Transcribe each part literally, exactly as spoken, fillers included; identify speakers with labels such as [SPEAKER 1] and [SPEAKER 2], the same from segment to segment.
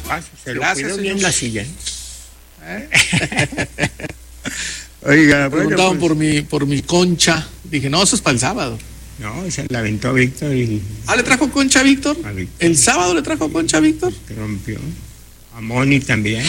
[SPEAKER 1] paso. Se lo
[SPEAKER 2] Gracias,
[SPEAKER 1] cuidó
[SPEAKER 2] señor.
[SPEAKER 1] bien la silla.
[SPEAKER 2] ¿Eh?
[SPEAKER 1] Oiga,
[SPEAKER 2] Me preguntaban
[SPEAKER 1] bueno, pues,
[SPEAKER 2] por mi, por mi concha. Dije, no, eso es para el sábado.
[SPEAKER 1] no, se la aventó Víctor y
[SPEAKER 2] Ah, ¿le trajo concha a Víctor?
[SPEAKER 1] A Víctor.
[SPEAKER 2] ¿El sábado le trajo concha a Víctor?
[SPEAKER 1] se rompió. A Moni también.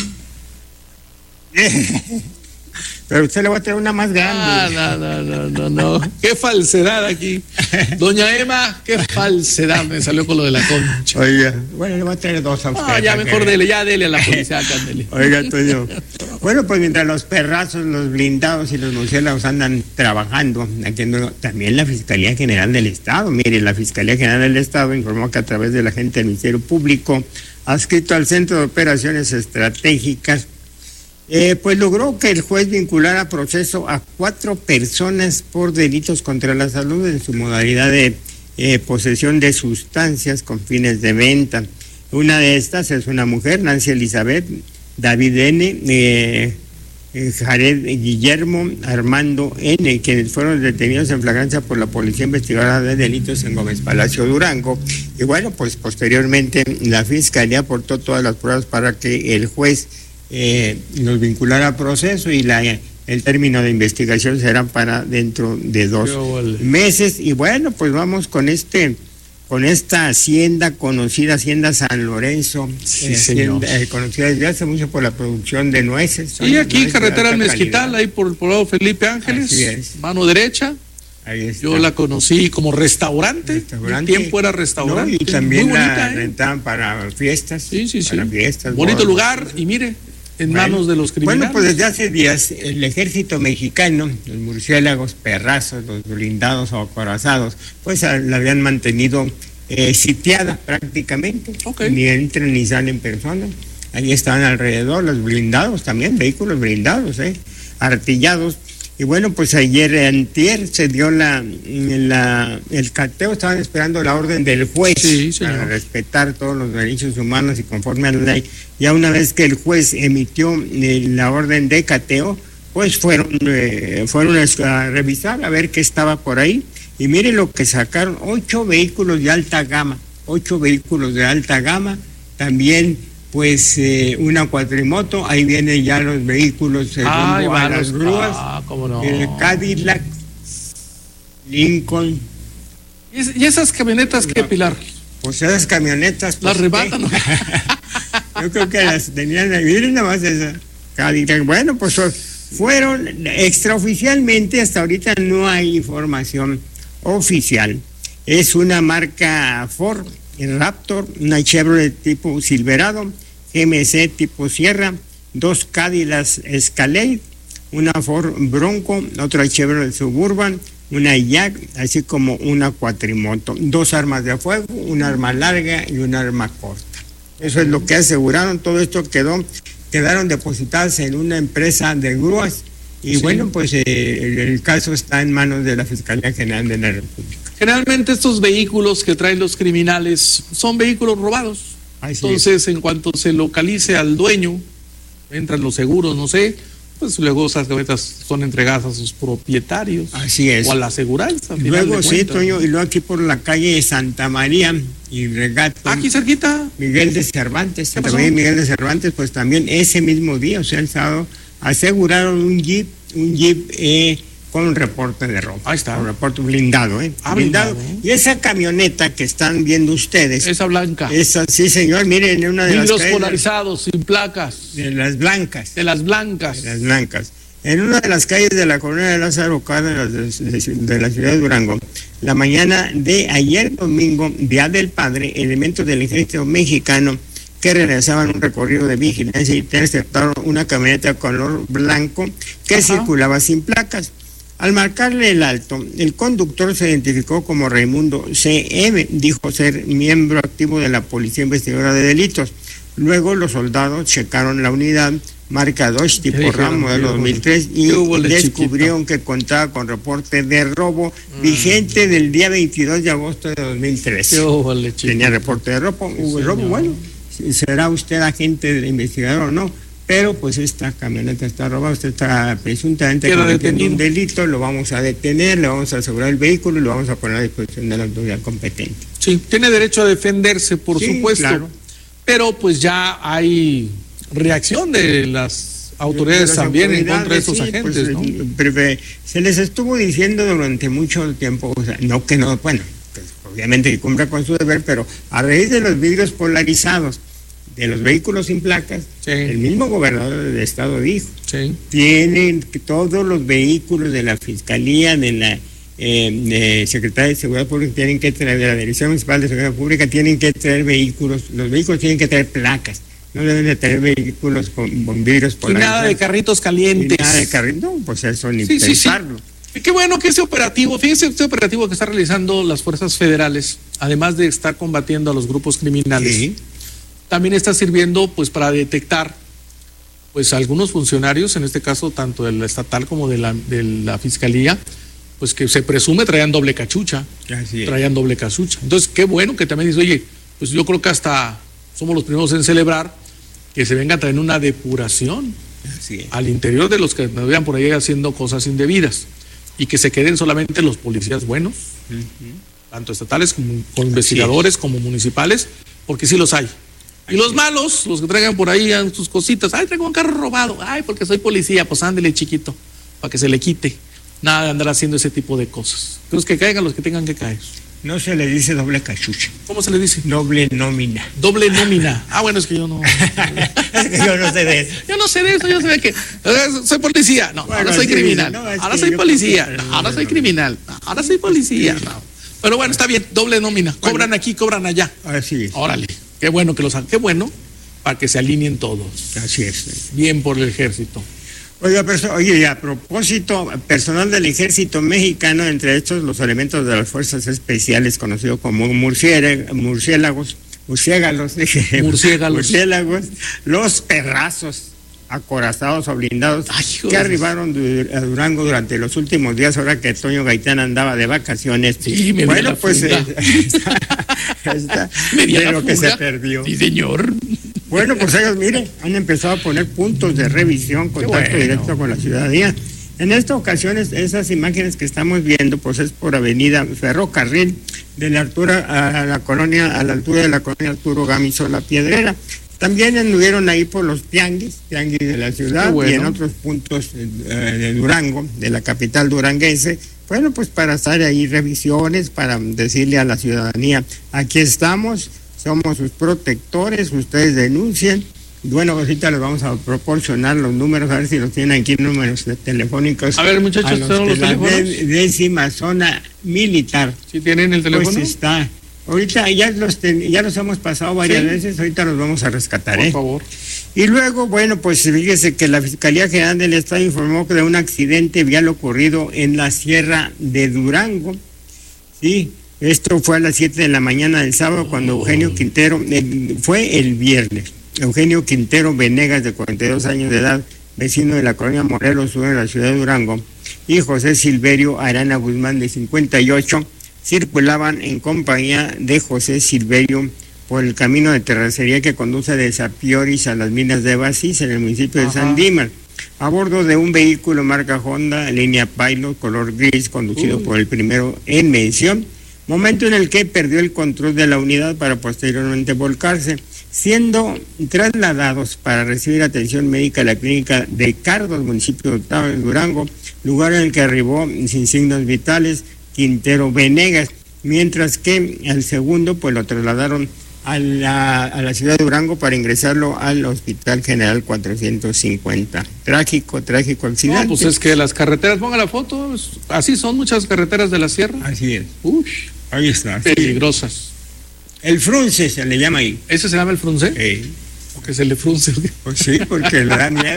[SPEAKER 1] Pero usted le va a traer una más
[SPEAKER 2] Ah,
[SPEAKER 1] grande.
[SPEAKER 2] no, no, no, no, no. Qué falsedad aquí. Doña Emma, qué falsedad me salió con lo de la concha.
[SPEAKER 1] Oiga, bueno, le voy a traer dos a usted.
[SPEAKER 2] Ah, ya
[SPEAKER 1] para
[SPEAKER 2] mejor
[SPEAKER 1] que-
[SPEAKER 2] dele, ya dele a la policía, acá, dele.
[SPEAKER 1] Oiga, Toño. Bueno, pues mientras los perrazos, los blindados y los murciélagos andan trabajando, aquí ando- también la Fiscalía General del Estado. Mire, la Fiscalía General del Estado informó que a través de la gente del Ministerio Público, adscrito al Centro de Operaciones Estratégicas, eh, pues logró que el juez vinculara a proceso a cuatro personas por delitos contra la salud en su modalidad de eh, posesión de sustancias con fines de venta. Una de estas es una mujer, Nancy Elizabeth, David N., eh, eh, Jared Guillermo, Armando N., quienes fueron detenidos en flagrancia por la Policía Investigadora de Delitos en Gómez Palacio, Durango. Y bueno, pues posteriormente la Fiscalía aportó todas las pruebas para que el juez eh, los vinculara a proceso y la, el término de investigación será para dentro de dos meses. Y bueno, pues vamos con este... con esta hacienda conocida, Hacienda San Lorenzo,
[SPEAKER 2] Sí,
[SPEAKER 1] eh,
[SPEAKER 2] señor.
[SPEAKER 1] hacienda, eh, conocida desde hace mucho por la producción de nueces.
[SPEAKER 2] Y aquí,
[SPEAKER 1] nueces de
[SPEAKER 2] carretera al
[SPEAKER 1] alta
[SPEAKER 2] Mezquital,
[SPEAKER 1] calidad.
[SPEAKER 2] ahí por el poblado Felipe Ángeles,
[SPEAKER 1] Así es.
[SPEAKER 2] mano derecha.
[SPEAKER 1] Ahí está.
[SPEAKER 2] Yo la conocí como restaurante.
[SPEAKER 1] Restaurante.
[SPEAKER 2] Un tiempo era restaurante.
[SPEAKER 1] No, y también
[SPEAKER 2] muy bonita,
[SPEAKER 1] la
[SPEAKER 2] ¿eh?
[SPEAKER 1] rentaban para fiestas.
[SPEAKER 2] Sí, sí, sí.
[SPEAKER 1] Para fiestas.
[SPEAKER 2] Bonito
[SPEAKER 1] bodas.
[SPEAKER 2] lugar, y mire, en
[SPEAKER 1] Bueno,
[SPEAKER 2] manos de los criminales.
[SPEAKER 1] Bueno, pues desde hace días el ejército mexicano, los murciélagos, perrazos, los blindados o acorazados, pues a- la habían mantenido eh, sitiada prácticamente.
[SPEAKER 2] Ok.
[SPEAKER 1] Ni entran ni salen personas. Ahí estaban alrededor los blindados también, vehículos blindados, eh, artillados. Y bueno, pues ayer, antier, se dio la, la el cateo, estaban esperando la orden del juez
[SPEAKER 2] Sí, señor.
[SPEAKER 1] para respetar todos los derechos humanos y conforme a la ley. Ya una vez que el juez emitió eh, la orden de cateo, pues fueron, eh, fueron a revisar a ver qué estaba por ahí. Y miren lo que sacaron, ocho vehículos de alta gama, ocho vehículos de alta gama, también pues eh, una cuatrimoto, ahí vienen ya los vehículos eh,
[SPEAKER 2] Ay,
[SPEAKER 1] rumbo a
[SPEAKER 2] van
[SPEAKER 1] las
[SPEAKER 2] los-
[SPEAKER 1] grúas,
[SPEAKER 2] ah, cómo no.
[SPEAKER 1] el Cadillac, Lincoln,
[SPEAKER 2] ¿Y, es- y esas camionetas qué, Pilar?
[SPEAKER 1] pues esas camionetas.
[SPEAKER 2] Las
[SPEAKER 1] pues,
[SPEAKER 2] rebatan, ¿no?
[SPEAKER 1] ¿qué? Yo creo que las tenían ahí, miren nada más esa Cadillac. Bueno, pues fueron extraoficialmente, hasta ahorita no hay información oficial. Es una marca Ford, el Raptor, una Chevrolet tipo Silverado, G M C tipo Sierra, dos Cadillac Escalade, una Ford Bronco, otra Chevrolet Suburban, una Jack, así como una cuatrimoto, dos armas de fuego, un arma larga y un arma corta. Eso es lo que aseguraron. Todo esto quedó, quedaron depositadas en una empresa de grúas. Y
[SPEAKER 2] Sí.
[SPEAKER 1] bueno, pues eh, el, el caso está en manos de la Fiscalía General de la República.
[SPEAKER 2] Generalmente estos vehículos que traen los criminales son vehículos robados.
[SPEAKER 1] Así es.
[SPEAKER 2] Entonces, en cuanto se localice al dueño, entran los seguros, no sé, pues luego esas camionetas son entregadas a sus propietarios.
[SPEAKER 1] Así es.
[SPEAKER 2] O a la aseguranza. al
[SPEAKER 1] Y
[SPEAKER 2] final
[SPEAKER 1] luego
[SPEAKER 2] de
[SPEAKER 1] sí,
[SPEAKER 2] cuentas.
[SPEAKER 1] Toño, y luego aquí por la calle Santa María y Regato.
[SPEAKER 2] Aquí cerquita.
[SPEAKER 1] Miguel de Cervantes,
[SPEAKER 2] ¿Qué
[SPEAKER 1] Santa
[SPEAKER 2] pasó?
[SPEAKER 1] María y Miguel de Cervantes, pues también ese mismo día, o sea, el sábado, aseguraron un jeep, un jeep eh, con reporte de robo.
[SPEAKER 2] Ahí está.
[SPEAKER 1] Con reporte blindado, ¿eh?
[SPEAKER 2] Ah, blindado, ¿eh?
[SPEAKER 1] Y esa camioneta que están viendo ustedes,
[SPEAKER 2] Esa blanca.
[SPEAKER 1] esa, sí, señor, miren, en una de las
[SPEAKER 2] Vidrios
[SPEAKER 1] calles
[SPEAKER 2] polarizados, sin placas.
[SPEAKER 1] de las blancas,
[SPEAKER 2] De las blancas.
[SPEAKER 1] de las blancas. En una de las calles de la colonia de Lázaro Cárdenas de, de- de la ciudad de Durango, la mañana de ayer domingo, Día del Padre, elementos del ejército mexicano que realizaban un recorrido de vigilancia y interceptaron una camioneta color blanco que
[SPEAKER 2] Ajá.
[SPEAKER 1] circulaba sin placas. Al marcarle el alto, el conductor se identificó como Raimundo C M, dijo ser miembro activo de la Policía Investigadora de Delitos. Luego los soldados checaron la unidad marca Dodge tipo
[SPEAKER 2] dijeron?
[SPEAKER 1] RAM modelo
[SPEAKER 2] ¿Qué
[SPEAKER 1] dos mil tres y
[SPEAKER 2] ¿Qué hubo, le
[SPEAKER 1] descubrieron que contaba con reporte de robo vigente del día veintidós de agosto de dos mil trece.
[SPEAKER 2] Qué óvole, chico.
[SPEAKER 1] Tenía reporte de robo, hubo
[SPEAKER 2] señor.
[SPEAKER 1] robo, bueno, si será usted agente del investigador o no, pero pues esta camioneta está robada, usted está presuntamente
[SPEAKER 2] Queda
[SPEAKER 1] cometiendo un
[SPEAKER 2] detenido.
[SPEAKER 1] delito, lo vamos a detener, le vamos a asegurar el vehículo y lo vamos a poner a disposición de la autoridad competente.
[SPEAKER 2] Sí, tiene derecho a defenderse, por
[SPEAKER 1] Sí,
[SPEAKER 2] supuesto.
[SPEAKER 1] claro.
[SPEAKER 2] pero pues ya hay reacción de las autoridades también en contra de estos
[SPEAKER 1] sí,
[SPEAKER 2] agentes,
[SPEAKER 1] pues,
[SPEAKER 2] ¿no?
[SPEAKER 1] Se les estuvo diciendo durante mucho tiempo, o sea, no que no, bueno, pues, obviamente que cumpla con su deber, pero a raíz de los vidrios polarizados de los vehículos sin placas,
[SPEAKER 2] sí.
[SPEAKER 1] El mismo gobernador del estado dijo,
[SPEAKER 2] sí.
[SPEAKER 1] Tienen que todos los vehículos de la Fiscalía, de la eh, de Secretaría de Seguridad Pública, tienen que traer, de la Dirección Municipal de Seguridad Pública, tienen que traer vehículos, los vehículos tienen que traer placas, no deben de tener vehículos con, con vidrios polarizados.
[SPEAKER 2] Y nada de carritos calientes.
[SPEAKER 1] Y nada de carritos, no, pues eso ni
[SPEAKER 2] sí,
[SPEAKER 1] pensarlo.
[SPEAKER 2] Sí, sí. Qué bueno que ese operativo, fíjense, este operativo que están realizando las fuerzas federales, además de estar combatiendo a los grupos criminales,
[SPEAKER 1] Sí.
[SPEAKER 2] también está sirviendo pues para detectar pues algunos funcionarios, en este caso tanto del estatal como de la, de la Fiscalía, pues que se presume traían doble cachucha,
[SPEAKER 1] Así es.
[SPEAKER 2] traían doble cachucha. Entonces, qué bueno que también dice, oye, pues yo creo que hasta somos los primeros en celebrar que se venga también una depuración
[SPEAKER 1] Así es.
[SPEAKER 2] al interior de los que nos vean por ahí haciendo cosas indebidas y que se queden solamente los policías buenos,
[SPEAKER 1] Uh-huh.
[SPEAKER 2] tanto estatales como, como investigadores, como municipales, porque sí los hay. Y los malos, los que traigan por ahí sus cositas, ay, traigo un carro robado, ay, porque soy policía, pues ándele chiquito, para que se le quite. Nada de andar haciendo ese tipo de cosas. Los que caigan, los que tengan que caer.
[SPEAKER 1] No se le dice doble cachucha,
[SPEAKER 2] ¿Cómo se le dice?
[SPEAKER 1] doble nómina.
[SPEAKER 2] Doble nómina. Ah, bueno, es que yo no.
[SPEAKER 1] Es que yo no sé de eso.
[SPEAKER 2] Yo no sé de eso, yo sé de que soy policía. No,
[SPEAKER 1] Bueno,
[SPEAKER 2] ahora soy
[SPEAKER 1] sí,
[SPEAKER 2] criminal.
[SPEAKER 1] no, es
[SPEAKER 2] ahora
[SPEAKER 1] que
[SPEAKER 2] soy
[SPEAKER 1] yo
[SPEAKER 2] policía.
[SPEAKER 1] creo que-
[SPEAKER 2] No, ahora soy criminal. No, ahora soy policía. No. Pero bueno, está bien, doble nómina. Cobran aquí, cobran allá.
[SPEAKER 1] Así es.
[SPEAKER 2] Órale. Qué bueno que los hagan. Qué bueno para que se alineen todos.
[SPEAKER 1] Así es.
[SPEAKER 2] Bien por el ejército.
[SPEAKER 1] Oiga, perso- oye, y a propósito, personal del ejército mexicano, entre estos los elementos de las fuerzas especiales conocidos como murciélagos, murciélagos, murciélagos, dije,
[SPEAKER 2] Murciélagos.
[SPEAKER 1] murciélagos, los perrazos acorazados o blindados
[SPEAKER 2] Ay,
[SPEAKER 1] que
[SPEAKER 2] joder.
[SPEAKER 1] arribaron du- a Durango durante los últimos días, ahora que Toño Gaitán andaba de vacaciones.
[SPEAKER 2] Sí, me dio
[SPEAKER 1] bueno,
[SPEAKER 2] la
[SPEAKER 1] pues
[SPEAKER 2] fuga.
[SPEAKER 1] eh, está, está
[SPEAKER 2] Me dio
[SPEAKER 1] de
[SPEAKER 2] la
[SPEAKER 1] lo que
[SPEAKER 2] fuga.
[SPEAKER 1] se perdió.
[SPEAKER 2] Sí, señor.
[SPEAKER 1] Bueno, pues ellos, mire, han empezado a poner puntos de revisión, contacto
[SPEAKER 2] bueno.
[SPEAKER 1] directo con la ciudadanía. En esta ocasión, es- esas imágenes que estamos viendo, pues es por avenida Ferrocarril, de la altura a la colonia, a la altura de la colonia Arturo Gamizo La Piedrera. También anduvieron ahí por los tianguis, tianguis de la ciudad,
[SPEAKER 2] Qué bueno.
[SPEAKER 1] y en otros puntos eh, de Durango, de la capital duranguense. Bueno, pues para hacer ahí revisiones, para decirle a la ciudadanía, aquí estamos, somos sus protectores, ustedes denuncien. Bueno, ahorita les vamos a proporcionar los números, a ver si los tienen aquí, números de telefónicos.
[SPEAKER 2] A ver, muchachos,
[SPEAKER 1] a los
[SPEAKER 2] ¿tenemos
[SPEAKER 1] de
[SPEAKER 2] los
[SPEAKER 1] la
[SPEAKER 2] teléfonos?
[SPEAKER 1] dé- décima zona militar.
[SPEAKER 2] ¿Sí tienen el teléfono?
[SPEAKER 1] Pues está. Ahorita ya los, ten- ya los hemos pasado varias
[SPEAKER 2] Sí.
[SPEAKER 1] veces, ahorita los vamos a rescatar,
[SPEAKER 2] Por
[SPEAKER 1] ¿eh?
[SPEAKER 2] favor.
[SPEAKER 1] Y luego, bueno, pues fíjese que la Fiscalía General del Estado informó de un accidente vial ocurrido en la Sierra de Durango. Sí, esto fue a las siete de la mañana del sábado cuando Eugenio Quintero, eh, fue el viernes, Eugenio Quintero Venegas, de cuarenta y dos años de edad, vecino de la colonia Morelos Sur de la ciudad de Durango, y José Silverio Arana Guzmán, de cincuenta y ocho, circulaban en compañía de José Silverio por el camino de terracería que conduce de Sapioris a las minas de Basís, en el municipio de
[SPEAKER 2] Ajá.
[SPEAKER 1] San Dímar, a bordo de un vehículo marca Honda, línea Pilot, color gris, conducido
[SPEAKER 2] Uy.
[SPEAKER 1] por el primero en mención, momento en el que perdió el control de la unidad para posteriormente volcarse, siendo trasladados para recibir atención médica a la clínica de Cardos, municipio de Otavo, de Durango, lugar en el que arribó sin signos vitales Quintero Venegas, mientras que al segundo pues lo trasladaron a la, a la ciudad de Durango para ingresarlo al Hospital General cuatrocientos cincuenta. Trágico, trágico accidente.
[SPEAKER 2] No, pues es que las carreteras, ponga la foto, es- así son muchas carreteras de la sierra.
[SPEAKER 1] Así es,
[SPEAKER 2] Uy,
[SPEAKER 1] ahí está. sí.
[SPEAKER 2] peligrosas.
[SPEAKER 1] El frunce se le llama ahí.
[SPEAKER 2] ¿Ese se llama el frunce?
[SPEAKER 1] Eh,
[SPEAKER 2] Porque se le frunce.
[SPEAKER 1] pues sí, porque le da miedo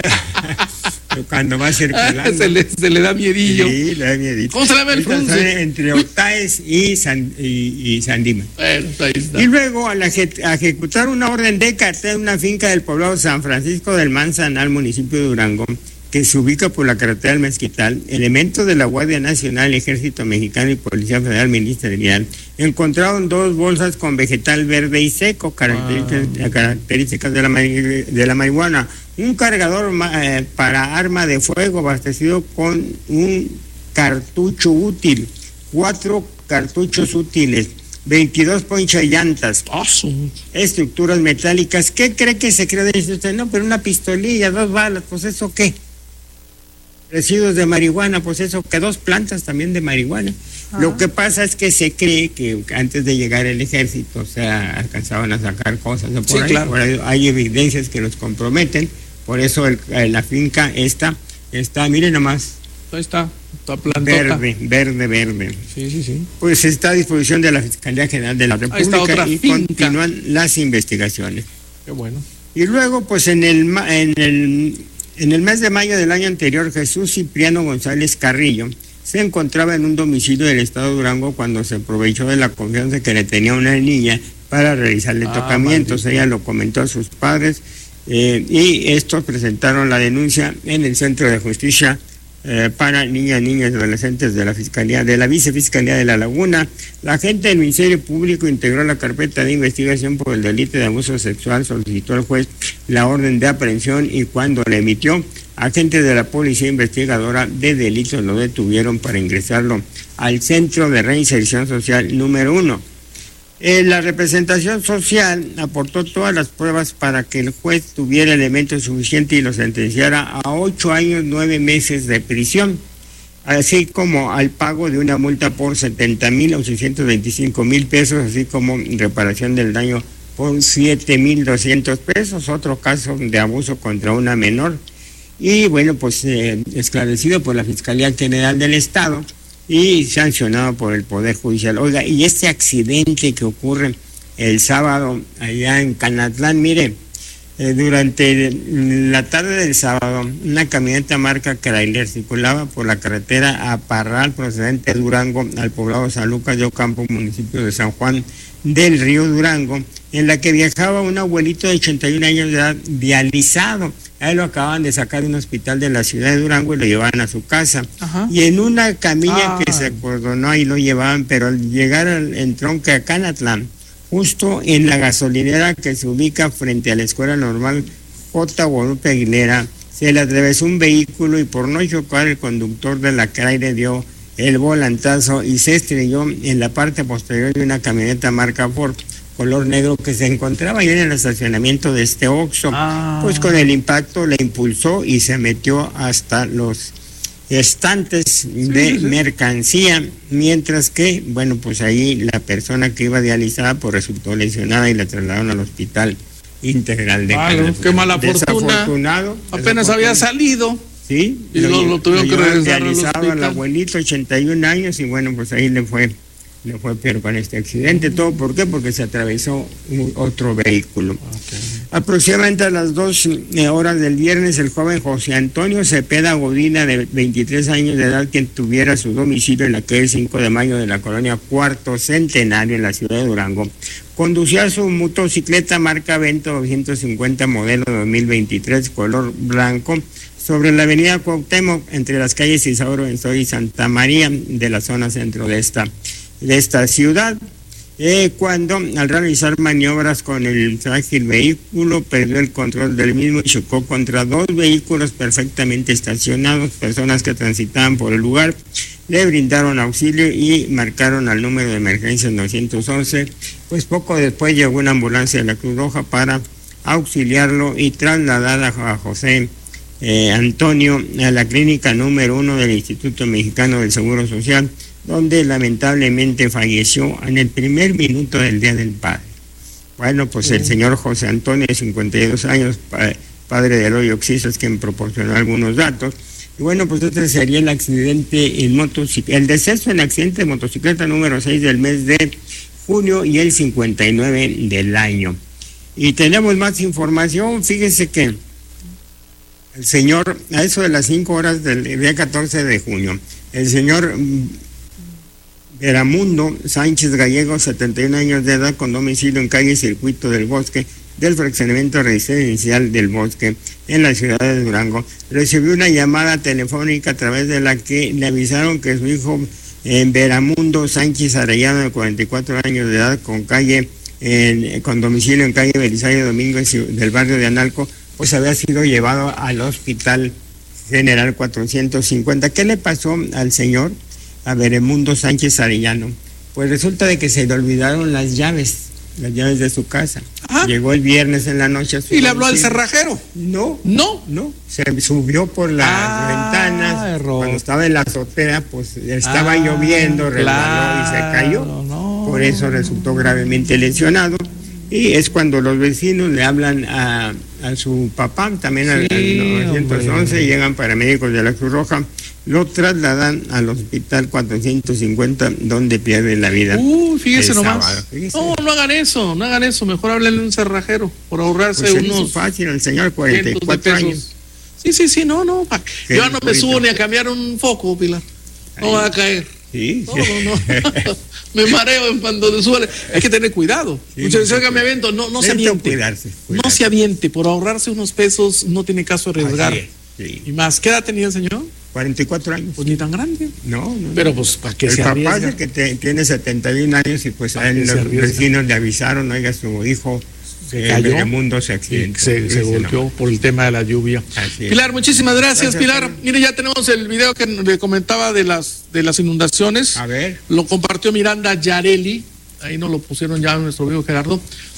[SPEAKER 1] cuando va circulando.
[SPEAKER 2] se, le, se le da miedillo.
[SPEAKER 1] Sí, le da miedito.
[SPEAKER 2] ¿Cómo se llama el
[SPEAKER 1] Estas son
[SPEAKER 2] frunce?
[SPEAKER 1] entre Octaes y San, y, y San Dímas.
[SPEAKER 2] Bueno, ahí está.
[SPEAKER 1] Y luego, al eje- a ejecutar una orden de cartel en una finca del poblado San Francisco del Manzanal, municipio de Durango, que se ubica por la carretera del Mezquital, elementos de la Guardia Nacional, Ejército Mexicano y Policía Federal Ministerial encontraron dos bolsas con vegetal verde y seco, características, características de, la, mari- de la marihuana, un cargador ma- eh, para arma de fuego abastecido con un cartucho útil, cuatro cartuchos útiles, veintidós ponchas llantas,
[SPEAKER 2] Oh, su-
[SPEAKER 1] estructuras metálicas. ¿Qué cree que se creó? Dice usted, no, pero una pistolilla, dos balas, pues ¿eso qué? Residuos de marihuana, pues eso, que dos plantas también de marihuana.
[SPEAKER 3] Ah.
[SPEAKER 1] Lo que pasa es que se cree que antes de llegar el ejército, o sea, alcanzaban a sacar cosas de por
[SPEAKER 2] Sí,
[SPEAKER 1] ahí.
[SPEAKER 2] claro.
[SPEAKER 1] Por ahí hay evidencias que los comprometen, por eso el- la finca esta está, miren nomás,
[SPEAKER 2] Ahí está, está plantota.
[SPEAKER 1] verde, verde, verde.
[SPEAKER 2] Sí, sí, sí.
[SPEAKER 1] Pues está a disposición de la Fiscalía General de la
[SPEAKER 2] está
[SPEAKER 1] República
[SPEAKER 2] otra
[SPEAKER 1] y
[SPEAKER 2] finca.
[SPEAKER 1] continúan las investigaciones.
[SPEAKER 2] Qué bueno.
[SPEAKER 1] Y luego, pues en el, ma- en el, en el mes de mayo del año anterior, Jesús Cipriano González Carrillo se encontraba en un domicilio del estado de Durango cuando se aprovechó de la confianza que le tenía una niña para realizarle
[SPEAKER 2] Ah,
[SPEAKER 1] tocamientos.
[SPEAKER 2] maldito.
[SPEAKER 1] Ella lo comentó a sus padres eh, y estos presentaron la denuncia en el Centro de Justicia eh, para niñas, niños y adolescentes de la Fiscalía, de la Vicefiscalía de La Laguna. La agente del Ministerio Público integró la carpeta de investigación por el delito de abuso sexual, solicitó al juez la orden de aprehensión y cuando la emitió, agentes de la Policía Investigadora de Delitos lo detuvieron para ingresarlo al Centro de Reinserción Social número uno. Eh, la representación social aportó todas las pruebas para que el juez tuviera elementos suficientes y lo sentenciara a ocho años, nueve meses de prisión, así como al pago de una multa por setenta mil ochocientos veinticinco mil pesos, así como reparación del daño por siete mil doscientos pesos, otro caso de abuso contra una menor. Y bueno, pues eh, esclarecido por la Fiscalía General del Estado y sancionado por el Poder Judicial. Oiga, y este accidente que ocurre el sábado allá en Canatlán, mire, eh, durante la tarde del sábado, una camioneta marca Chrysler circulaba por la carretera a Parral, procedente de Durango, al poblado San Lucas de Ocampo, municipio de San Juan del Río Durango, en la que viajaba un abuelito de ochenta y un años de edad dializado. A él lo acaban de sacar de un hospital de la ciudad de Durango y lo llevaban a su casa.
[SPEAKER 2] Ajá.
[SPEAKER 1] Y en una camilla que
[SPEAKER 2] Ah.
[SPEAKER 1] se acordonó ahí lo llevaban, pero al llegar al entronque a Canatlán, justo en la gasolinera que se ubica frente a la Escuela Normal J. Guadalupe Aguilera, se le atravesó un vehículo y por no chocar el conductor de la Chrysler dio el volantazo y se estrelló en la parte posterior de una camioneta marca Ford color negro que se encontraba ahí en el estacionamiento de este Oxxo.
[SPEAKER 2] Ah.
[SPEAKER 1] Pues con el impacto le impulsó y se metió hasta los estantes de
[SPEAKER 2] sí, sí.
[SPEAKER 1] mercancía, mientras que, bueno, pues ahí la persona que iba dializada pues resultó lesionada y la trasladaron al hospital integral de
[SPEAKER 2] Claro,
[SPEAKER 1] Canatlán.
[SPEAKER 2] qué mala fortuna.
[SPEAKER 1] Desafortunado,
[SPEAKER 2] Apenas había salido.
[SPEAKER 1] Sí,
[SPEAKER 2] Y lo- lo tuvieron que
[SPEAKER 1] llevaron
[SPEAKER 2] regresar al
[SPEAKER 1] dializado al
[SPEAKER 2] hospital.
[SPEAKER 1] abuelito, ochenta y un años, y bueno, pues ahí le fue, le fue peor con este accidente. ¿Todo por qué? Porque se atravesó un- otro vehículo. Aproximadamente a las dos eh, horas del viernes, el joven José Antonio Cepeda Godina, de veintitrés años de edad, quien tuviera su domicilio en la calle cinco de mayo de la colonia Cuarto Centenario en la ciudad de Durango, conducía su motocicleta marca Vento doscientos cincuenta modelo dos mil veintitrés color blanco sobre la avenida Cuauhtémoc entre las calles Isauro Benzoy y Santa María de la zona centro de esta, de esta ciudad. Eh, cuando al realizar maniobras con el frágil vehículo perdió el control del mismo y chocó contra dos vehículos perfectamente estacionados. Personas que transitaban por el lugar le brindaron auxilio y marcaron al número de emergencia novecientos once. Pues poco después llegó una ambulancia de la Cruz Roja para auxiliarlo y trasladar a José eh, Antonio a la clínica número uno del Instituto Mexicano del Seguro Social, donde lamentablemente falleció en el primer minuto del Día del Padre. Bueno, pues el señor José Antonio, de cincuenta y dos años, pa- padre de Eloy Oxisas, quien proporcionó algunos datos. Y bueno, pues este sería el accidente en motocicleta, el deceso en accidente de motocicleta número seis del mes de junio y el cincuenta y nueve del año. Y tenemos más información. Fíjese que el señor, a eso de las cinco horas del día catorce de junio, el señor mm, Veramundo Sánchez Gallego, setenta y un años de edad, con domicilio en calle Circuito del Bosque, del fraccionamiento residencial del Bosque, en la ciudad de Durango, recibió una llamada telefónica a través de la que le avisaron que su hijo eh, Veramundo Sánchez Arellano, de cuarenta y cuatro años de edad, con calle en, con domicilio en calle Belisario Domínguez del barrio de Analco, pues había sido llevado al Hospital General cuatrocientos cincuenta. ¿Qué le pasó al señor, a Veramundo Sánchez Arellano? Pues resulta de que se le olvidaron las llaves, las llaves de su casa.
[SPEAKER 2] Ajá.
[SPEAKER 1] Llegó el viernes en la noche a su
[SPEAKER 2] ¿Y le habló al
[SPEAKER 1] domicilio.
[SPEAKER 2] cerrajero?
[SPEAKER 1] No,
[SPEAKER 2] No.
[SPEAKER 1] no, se subió por las
[SPEAKER 2] Ah,
[SPEAKER 1] ventanas.
[SPEAKER 2] error.
[SPEAKER 1] Cuando estaba en la azotea, pues estaba
[SPEAKER 2] Ah,
[SPEAKER 1] lloviendo, resbaló
[SPEAKER 2] claro,
[SPEAKER 1] y se cayó.
[SPEAKER 2] no.
[SPEAKER 1] Por eso resultó gravemente lesionado. Y es cuando los vecinos le hablan a, a su papá, también al,
[SPEAKER 2] Sí,
[SPEAKER 1] al nueve once,
[SPEAKER 2] hombre.
[SPEAKER 1] llegan paramédicos de la Cruz Roja, lo trasladan al hospital cuatrocientos cincuenta, donde pierde la vida.
[SPEAKER 2] Uy, fíjese
[SPEAKER 1] el
[SPEAKER 2] nomás.
[SPEAKER 1] sábado, fíjese.
[SPEAKER 2] No, no hagan eso, no hagan eso. Mejor háblenle a un cerrajero por ahorrarse
[SPEAKER 1] Pues se le hizo
[SPEAKER 2] unos
[SPEAKER 1] fácil al señor, cuarenta y
[SPEAKER 2] cientos de
[SPEAKER 1] cuatro
[SPEAKER 2] pesos.
[SPEAKER 1] años.
[SPEAKER 2] Sí, sí, sí, no, no. pa-
[SPEAKER 1] Qué
[SPEAKER 2] Yo no me subo
[SPEAKER 1] bonito.
[SPEAKER 2] ni a cambiar un foco, Pilar. No
[SPEAKER 1] Ahí.
[SPEAKER 2] va a caer.
[SPEAKER 1] Sí,
[SPEAKER 2] No, no, no. Me mareo en cuando se sube. Hay que tener cuidado.
[SPEAKER 1] Sí,
[SPEAKER 2] Muchas veces,
[SPEAKER 1] sí,
[SPEAKER 2] oiga, me
[SPEAKER 1] sí.
[SPEAKER 2] aviento, no, no se
[SPEAKER 1] Necesita
[SPEAKER 2] aviente.
[SPEAKER 1] cuidarse,
[SPEAKER 2] No
[SPEAKER 1] cuidarse.
[SPEAKER 2] se aviente. Por ahorrarse unos pesos no tiene caso arriesgar.
[SPEAKER 1] Así es, sí.
[SPEAKER 2] Y más, ¿qué edad tenía el señor?
[SPEAKER 1] cuarenta y cuatro años.
[SPEAKER 2] Pues ni tan grande.
[SPEAKER 1] No, no.
[SPEAKER 2] Pero pues, ¿para qué
[SPEAKER 1] el
[SPEAKER 2] se
[SPEAKER 1] papá
[SPEAKER 2] arriesga?
[SPEAKER 1] es el que te- tiene setenta y un años y pues a
[SPEAKER 2] ¿Para qué
[SPEAKER 1] él
[SPEAKER 2] se
[SPEAKER 1] los
[SPEAKER 2] arriesga?
[SPEAKER 1] vecinos le avisaron, oiga, su hijo
[SPEAKER 2] Se
[SPEAKER 1] eh,
[SPEAKER 2] cayó.
[SPEAKER 1] Bebemundo se
[SPEAKER 2] Y
[SPEAKER 1] accidentó.
[SPEAKER 2] se, se
[SPEAKER 1] Ese
[SPEAKER 2] golpeó
[SPEAKER 1] no.
[SPEAKER 2] por el tema de la lluvia.
[SPEAKER 1] Así es.
[SPEAKER 2] Pilar, muchísimas gracias,
[SPEAKER 1] Gracias,
[SPEAKER 2] Pilar.
[SPEAKER 1] Pilar.
[SPEAKER 2] Mire, ya tenemos el video que le comentaba de las de las inundaciones.
[SPEAKER 1] A ver.
[SPEAKER 2] Lo compartió Miranda Yareli. Ahí nos lo pusieron ya nuestro amigo Gerardo.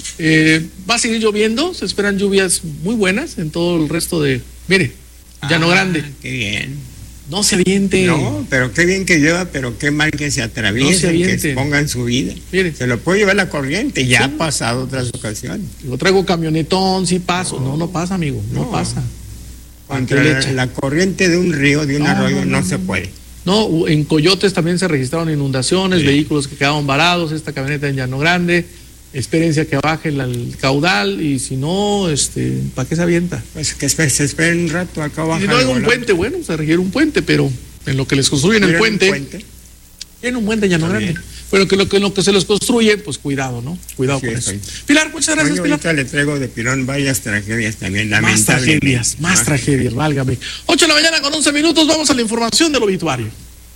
[SPEAKER 2] Eh, va a seguir lloviendo. Se esperan lluvias muy buenas en todo el resto de. Mire, Llano
[SPEAKER 1] Ah,
[SPEAKER 2] Grande.
[SPEAKER 1] Qué bien.
[SPEAKER 2] No se aviente.
[SPEAKER 1] No, pero qué bien que llueva, pero qué mal que se atraviesen,
[SPEAKER 2] No se
[SPEAKER 1] que
[SPEAKER 2] aviente.
[SPEAKER 1] expongan su vida.
[SPEAKER 2] Mire.
[SPEAKER 1] Se lo puede llevar la corriente, ya ha pasado otras ocasiones.
[SPEAKER 2] Yo traigo camionetón, sí paso. No, no pasa, amigo. No,
[SPEAKER 1] No.
[SPEAKER 2] pasa.
[SPEAKER 1] Contra
[SPEAKER 2] ¿Qué le
[SPEAKER 1] la,
[SPEAKER 2] echa?
[SPEAKER 1] la corriente de un río, de un
[SPEAKER 2] No,
[SPEAKER 1] arroyo,
[SPEAKER 2] no,
[SPEAKER 1] no,
[SPEAKER 2] no,
[SPEAKER 1] se
[SPEAKER 2] no.
[SPEAKER 1] puede.
[SPEAKER 2] No, en Coyotes también se registraron inundaciones,
[SPEAKER 1] Sí.
[SPEAKER 2] vehículos que quedaron varados, esta camioneta en Llano Grande, experiencia que baje la- el caudal y si no, este, ¿para qué se avienta?
[SPEAKER 1] Pues que espe- se esperen un rato acá abajo.
[SPEAKER 2] Si no hay un puente, bueno, se requiere un puente, pero en lo que les construyen el puente, tienen un puente en Llano
[SPEAKER 1] Está
[SPEAKER 2] Grande.
[SPEAKER 1] bien.
[SPEAKER 2] Pero que lo que, lo que se les construye, pues cuidado, ¿no? Cuidado
[SPEAKER 1] Sí,
[SPEAKER 2] con
[SPEAKER 1] estoy.
[SPEAKER 2] eso. Pilar, muchas gracias,
[SPEAKER 1] Oye,
[SPEAKER 2] Pilar.
[SPEAKER 1] ahorita le traigo de pilón varias tragedias también,
[SPEAKER 2] Más
[SPEAKER 1] lamentablemente.
[SPEAKER 2] tragedias, más tragedias, válgame. ocho de la mañana con once minutos, vamos a la información del obituario.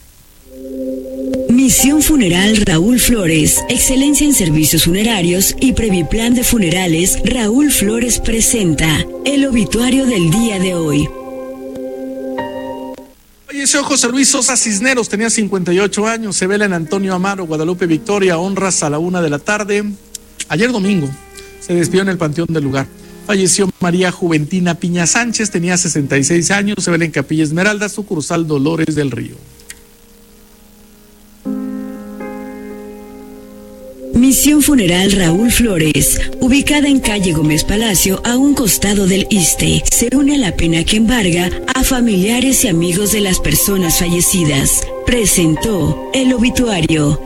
[SPEAKER 3] Misión Funeral Raúl Flores, excelencia en servicios funerarios y Previplan de Funerales. Raúl Flores presenta el obituario del día de hoy.
[SPEAKER 2] Falleció José Luis Sosa Cisneros, tenía cincuenta y ocho años. Se vela en Antonio Amaro, Guadalupe Victoria, honras a la una de la tarde. Ayer domingo se despidió en el panteón del lugar. Falleció María Juventina Piña Sánchez, tenía sesenta y seis años. Se vela en Capilla Esmeralda, sucursal Dolores del Río.
[SPEAKER 3] Misión Funeral Raúl Flores, ubicada en calle Gómez Palacio, a un costado del Iste, se une a la pena que embarga a familiares y amigos de las personas fallecidas. Presentó el obituario.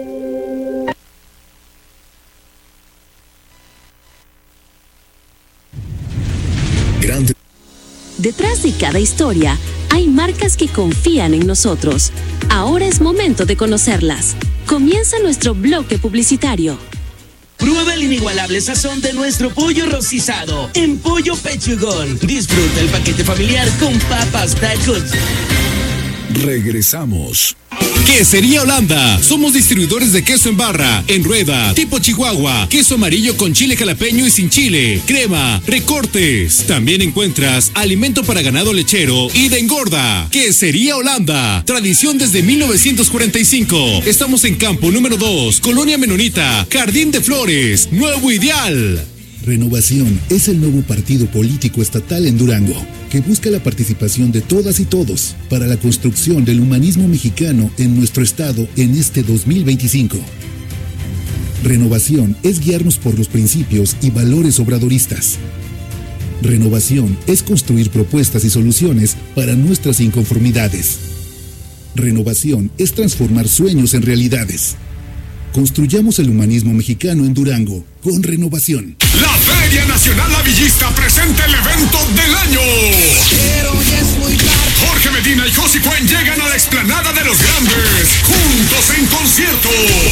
[SPEAKER 4] Grande.
[SPEAKER 5] Detrás de cada historia hay marcas que confían en nosotros. Ahora es momento de conocerlas. Comienza nuestro bloque publicitario.
[SPEAKER 6] Prueba el inigualable sazón de nuestro pollo rostizado en Pollo Pechugón. Disfruta el paquete familiar con papas, tacos.
[SPEAKER 4] Regresamos. Quesería Holanda. Somos distribuidores de queso en barra, en rueda, tipo Chihuahua, queso amarillo con chile jalapeño y sin chile, crema, recortes. También encuentras alimento para ganado lechero y de engorda. Quesería Holanda. Tradición desde mil novecientos cuarenta y cinco. Estamos en campo número dos, Colonia Menonita, Jardín de Flores, Nuevo Ideal.
[SPEAKER 7] Renovación es el nuevo partido político estatal en Durango, que busca la participación de todas y todos para la construcción del humanismo mexicano en nuestro estado en este dos mil veinticinco. Renovación es guiarnos por los principios y valores obradoristas. Renovación es construir propuestas y soluciones para nuestras inconformidades. Renovación es transformar sueños en realidades. Construyamos el humanismo mexicano en Durango con Renovación.
[SPEAKER 4] La Feria Nacional Lavillista presenta el evento del año.
[SPEAKER 6] Pero ya es muy tarde.
[SPEAKER 4] Jorge Medina y Josi Cuen llegan a la explanada de los grandes, juntos en concierto.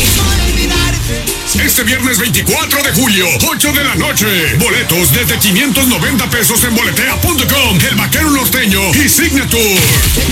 [SPEAKER 4] Este viernes veinticuatro de julio, ocho de la noche. Boletos desde quinientos noventa pesos en boletea punto com, El Vaquero Norteño y Signature.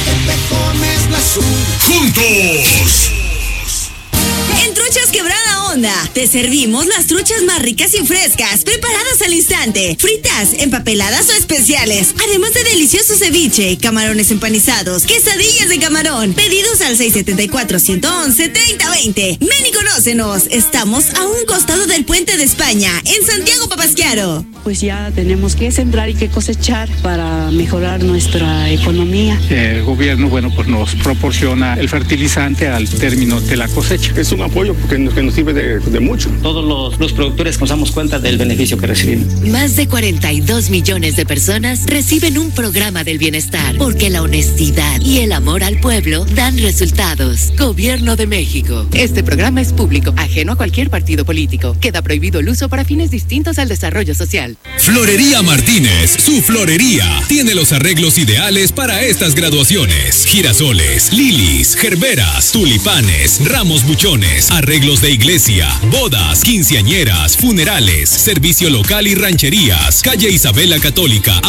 [SPEAKER 4] Juntos.
[SPEAKER 8] En Truchas Quebrada onda. Te servimos las truchas más ricas y frescas, preparadas al instante, fritas, empapeladas o especiales. Además de delicioso ceviche, camarones empanizados, quesadillas de camarón. Pedidos al seis siete cuatro, uno uno uno, tres cero dos cero. Ven y conócenos. Estamos a un costado del Puente de España, en Santiago Papasquiaro.
[SPEAKER 9] Pues ya tenemos que sembrar y que cosechar para mejorar nuestra economía.
[SPEAKER 10] El gobierno, bueno, pues nos proporciona el fertilizante al término de la cosecha.
[SPEAKER 11] Es un apoyo porque nos, que nos sirve de, de mucho.
[SPEAKER 12] Todos los, los productores nos damos cuenta del beneficio que recibimos.
[SPEAKER 13] Más de cuarenta y dos millones de personas reciben un programa del bienestar, porque la honestidad y el amor al pueblo dan resultados. Gobierno de México. Este programa es público, ajeno a cualquier partido político. Queda prohibido el uso para fines distintos al desarrollo social.
[SPEAKER 4] Florería Martínez, su florería, tiene los arreglos ideales para estas graduaciones. Girasoles, lilies, gerberas, tulipanes, ramos buchones, arreglos de iglesia, bodas, quinceañeras, funerales, servicio local y rancherías. Calle Isabela Católica.